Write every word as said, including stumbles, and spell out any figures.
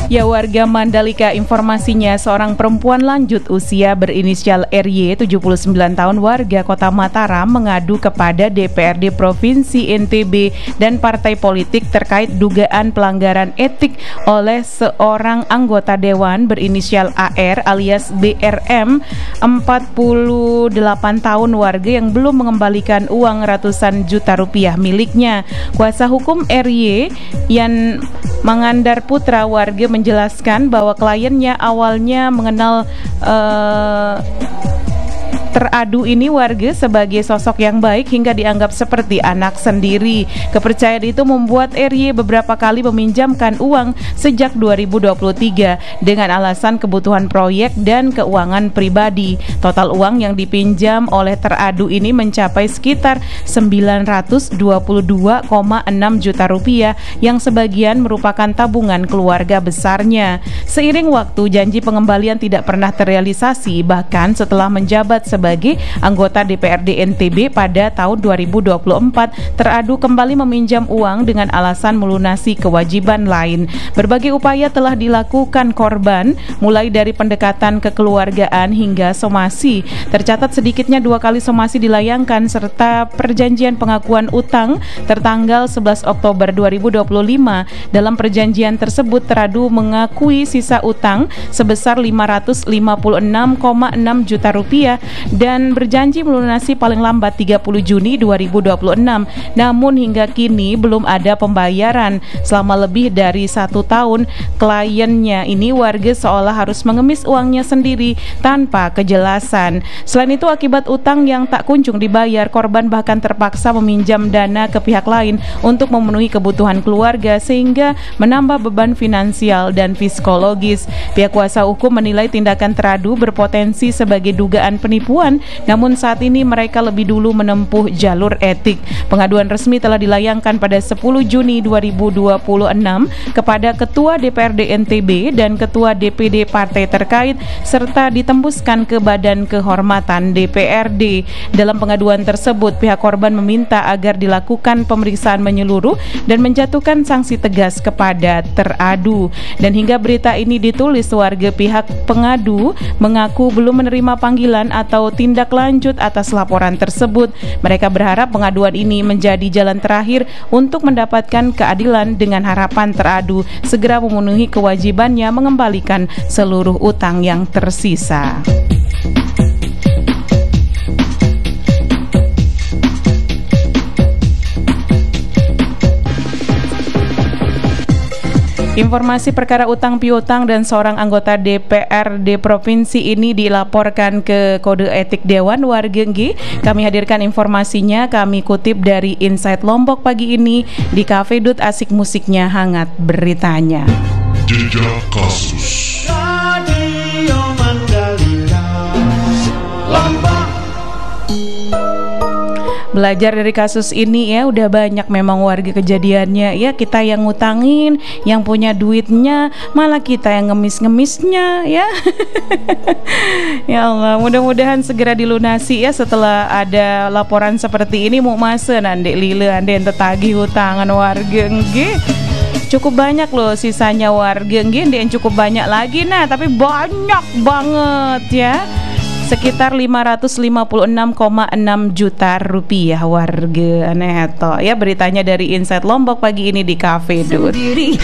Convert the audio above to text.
Ya, warga Mandalika, informasinya seorang perempuan lanjut usia berinisial R Y, tujuh puluh sembilan tahun, warga Kota Mataram mengadu kepada D P R D Provinsi N T B dan partai politik terkait dugaan pelanggaran etik oleh seorang anggota dewan berinisial A R alias B R M, empat puluh delapan tahun, warga yang belum mengembalikan uang ratusan juta rupiah miliknya. Kuasa hukum R Y, Yan Mangandar Putra, warga menjelaskan bahwa kliennya awalnya mengenal uh, teradu ini warga sebagai sosok yang baik hingga dianggap seperti anak sendiri. Kepercayaan itu membuat R Y beberapa kali meminjamkan uang sejak dua ribu dua puluh tiga dengan alasan kebutuhan proyek dan keuangan pribadi. Total uang yang dipinjam oleh teradu ini mencapai sekitar sembilan ratus dua puluh dua koma enam juta rupiah yang sebagian merupakan tabungan keluarga besarnya. Seiring waktu, janji pengembalian tidak pernah terrealisasi, bahkan setelah menjabat sebagai sebagai anggota D P R D N T B pada tahun dua ribu dua puluh empat, teradu kembali meminjam uang dengan alasan melunasi kewajiban lain. Berbagai upaya telah dilakukan korban, mulai dari pendekatan kekeluargaan hingga somasi. Tercatat sedikitnya dua kali somasi dilayangkan serta perjanjian pengakuan utang tertanggal sebelas Oktober dua ribu dua puluh lima. Dalam perjanjian tersebut, teradu mengakui sisa utang sebesar lima ratus lima puluh enam koma enam juta rupiah dan berjanji melunasi paling lambat tiga puluh Juni dua ribu dua puluh enam. Namun hingga kini belum ada pembayaran. Selama lebih dari satu tahun, kliennya ini warga seolah harus mengemis uangnya sendiri tanpa kejelasan. Selain itu, akibat utang yang tak kunjung dibayar, korban bahkan terpaksa meminjam dana ke pihak lain untuk memenuhi kebutuhan keluarga sehingga menambah beban finansial dan psikologis. Pihak kuasa hukum menilai tindakan teradu berpotensi sebagai dugaan penipuan, namun saat ini mereka lebih dulu menempuh jalur etik. Pengaduan resmi telah dilayangkan pada sepuluh Juni dua ribu dua puluh enam kepada Ketua D P R D N T B dan Ketua D P D partai terkait serta ditembuskan ke Badan Kehormatan D P R D. Dalam pengaduan tersebut, pihak korban meminta agar dilakukan pemeriksaan menyeluruh dan menjatuhkan sanksi tegas kepada teradu. Dan hingga berita ini ditulis, warga pihak pengadu mengaku belum menerima panggilan atau tindak lanjut atas laporan tersebut. Mereka berharap pengaduan ini menjadi jalan terakhir untuk mendapatkan keadilan dengan harapan teradu segera memenuhi kewajibannya mengembalikan seluruh utang yang tersisa. Informasi perkara utang piutang dan seorang anggota D P R D Provinsi ini dilaporkan ke Kode Etik Dewan Warga G. Kami hadirkan informasinya, kami kutip dari Insight Lombok pagi ini di Cafe Dut, asik musiknya, hangat beritanya. Jejak kasus Radio Mandalika Lombok. Belajar dari kasus ini ya, udah banyak memang warga kejadiannya ya, kita yang ngutangin, yang punya duitnya, malah kita yang ngemis-ngemisnya ya. Ya Allah, mudah-mudahan segera dilunasi ya setelah ada laporan seperti ini. Mau masa nanti lile ande tetagih hutangan warga nggih. Cukup banyak loh sisanya warga nggih, yang cukup banyak lagi nah, tapi banyak banget ya. Sekitar lima ratus lima puluh enam koma enam juta rupiah warga. Aneh toh ya, beritanya dari Insight Lombok pagi ini di Cafe Dut.